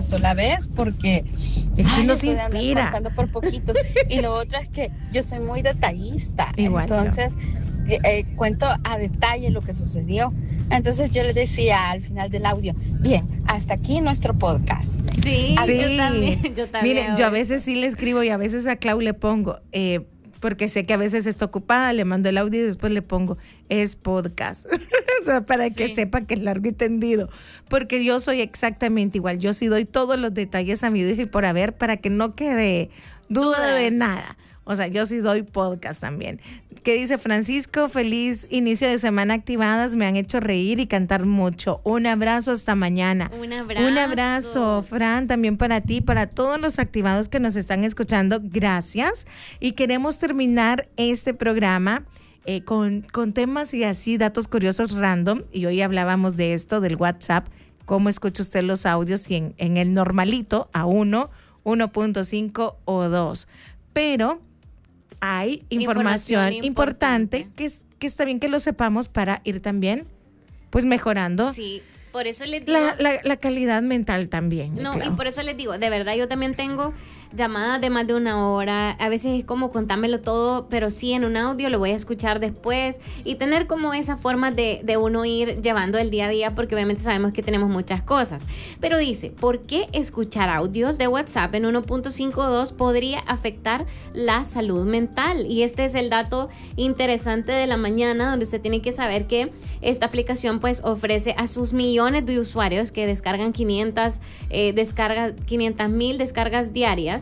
sola vez porque nos eso de andar inspira. contando por poquitos. Y lo otro es que yo soy muy detallista. Igual entonces cuento a detalle lo que sucedió. Entonces yo le decía al final del audio, bien, hasta aquí nuestro podcast. Sí, Sí. yo también. Miren, yo a veces sí le escribo y a veces a Clau le pongo, porque sé que a veces está ocupada, le mando el audio y después le pongo, es podcast. O sea, para que sepa que es largo y tendido. Porque yo soy exactamente igual. Yo sí doy todos los detalles a mi hijo y por haber, para que no quede duda de nada. O sea, yo sí doy podcast también. ¿Qué dice Francisco? Feliz inicio de semana activadas. Me han hecho reír y cantar mucho. Un abrazo hasta mañana. Un abrazo. Un abrazo, Fran, también para ti, para todos los activados que nos están escuchando. Gracias. Y queremos terminar este programa con temas y así, datos curiosos random. Y hoy hablábamos de esto, del WhatsApp. ¿Cómo escucha usted los audios? Y en el normalito, a 1, 1.5 o 2. Pero hay información importante que está bien que lo sepamos para ir también pues mejorando. Sí, por eso les digo la calidad mental también. No, claro. y por eso les digo, de verdad yo también tengo llamadas de más de una hora, a veces es como contámelo todo, pero sí en un audio lo voy a escuchar después y tener como esa forma de uno ir llevando el día a día, porque obviamente sabemos que tenemos muchas cosas. Pero dice, ¿por qué escuchar audios de WhatsApp en 1.52 podría afectar la salud mental? Y este es el dato interesante de la mañana, donde usted tiene que saber que esta aplicación pues ofrece a sus millones de usuarios que descargan 500.000 descargas diarias.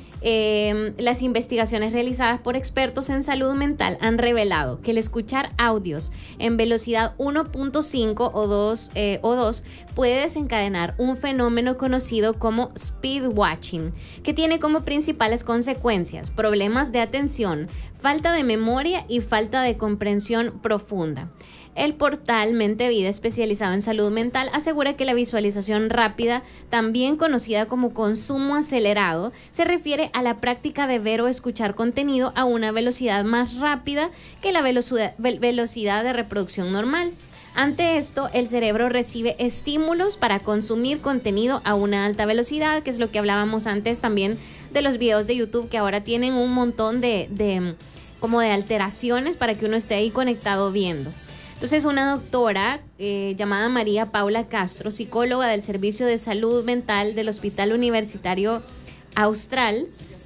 Las investigaciones realizadas por expertos en salud mental han revelado que el escuchar audios en velocidad 1.5 o 2 puede desencadenar un fenómeno conocido como speed watching, que tiene como principales consecuencias problemas de atención, falta de memoria y falta de comprensión profunda. El portal Mente Vida, especializado en salud mental, asegura que la visualización rápida, también conocida como consumo acelerado, se refiere a la práctica de ver o escuchar contenido a una velocidad más rápida que la velocidad de reproducción normal. Ante esto, el cerebro recibe estímulos para consumir contenido a una alta velocidad, que es lo que hablábamos antes también de los videos de YouTube, que ahora tienen un montón de alteraciones para que uno esté ahí conectado viendo. Entonces, una doctora llamada María Paula Castro, psicóloga del Servicio de Salud Mental del Hospital Universitario Austral,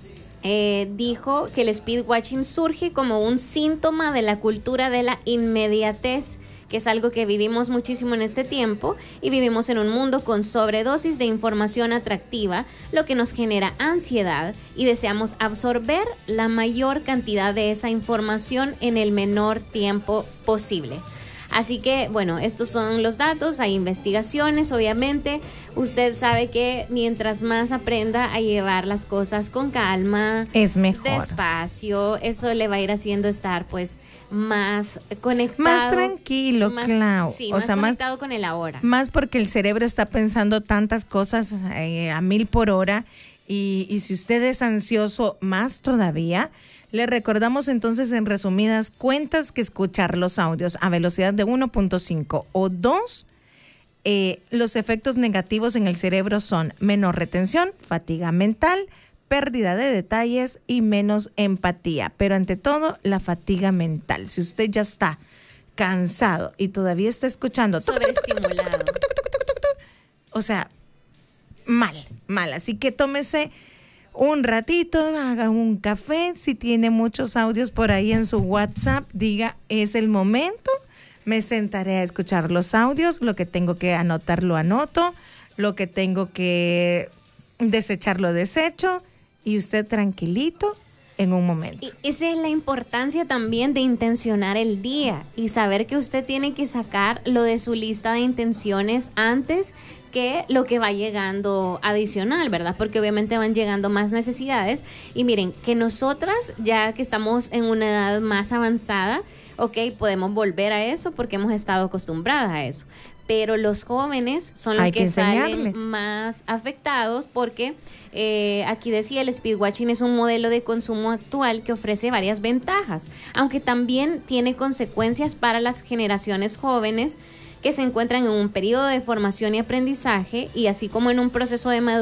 dijo que el speed watching surge como un síntoma de la cultura de la inmediatez, que es algo que vivimos muchísimo en este tiempo, y vivimos en un mundo con sobredosis de información atractiva, lo que nos genera ansiedad y deseamos absorber la mayor cantidad de esa información en el menor tiempo posible. Así que, bueno, estos son los datos, hay investigaciones, obviamente. Usted sabe que mientras más aprenda a llevar las cosas con calma, es mejor, despacio, eso le va a ir haciendo estar pues más conectado. Más tranquilo, Clau. Sí, más conectado con el ahora. Más porque el cerebro está pensando tantas cosas a 1000 por hora y si usted es ansioso, más todavía. Le recordamos entonces en resumidas cuentas que escuchar los audios a velocidad de 1.5 o 2, los efectos negativos en el cerebro son menor retención, fatiga mental, pérdida de detalles y menos empatía. Pero ante todo, la fatiga mental. Si usted ya está cansado y todavía está escuchando, sobreestimulado, o sea, mal. Así que tómese un ratito, haga un café. Si tiene muchos audios por ahí en su WhatsApp, diga, es el momento, me sentaré a escuchar los audios, lo que tengo que anotar lo anoto, lo que tengo que desechar lo desecho, y usted tranquilito en un momento. Y esa es la importancia también de intencionar el día y saber que usted tiene que sacar lo de su lista de intenciones antes que lo que va llegando adicional, ¿verdad? Porque obviamente van llegando más necesidades. Y miren, que nosotras, ya que estamos en una edad más avanzada, ok, podemos volver a eso porque hemos estado acostumbradas a eso. Pero los jóvenes son los que salen más afectados porque aquí decía, el speedwatching es un modelo de consumo actual que ofrece varias ventajas, aunque también tiene consecuencias para las generaciones jóvenes que se encuentran en un periodo de formación y aprendizaje, y así como en un proceso de madurez